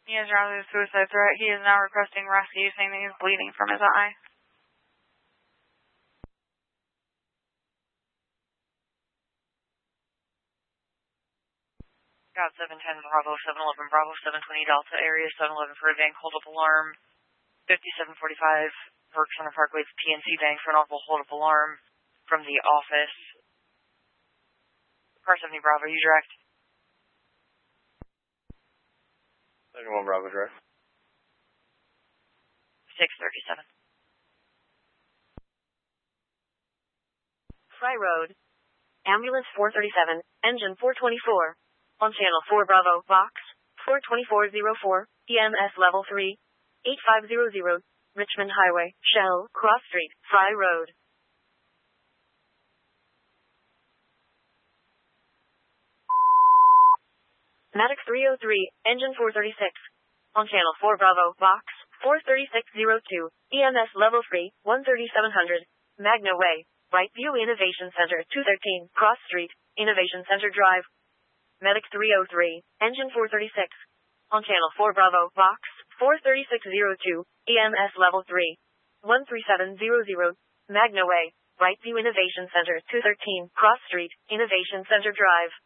He has routed a suicide threat. He is now requesting rescue, saying that he is bleeding from his eye. Got 710 Bravo, 711 Bravo, 720 Delta area, 711 for a bank hold up alarm, 5745 Burke Center Parkway, it's PNC Bank for an awful hold up alarm from the office. Car 70 Bravo, you direct. 71 Bravo, direct. 637. Fry Road. Ambulance 437, engine 424. On channel 4 Bravo, box 42404, EMS level 3, 8500, Richmond Highway, Shell, Cross Street, Fry Road. Medic 303, engine 436. On channel 4 Bravo, box 43602, EMS level 3, 13700, Magna Way, Brightview Innovation Center, 213, Cross Street, Innovation Center Drive. Medic 303, engine 436. On channel 4 Bravo, box 43602, EMS level 3, 13700, Magna Way, Brightview Innovation Center, 213, Cross Street, Innovation Center Drive.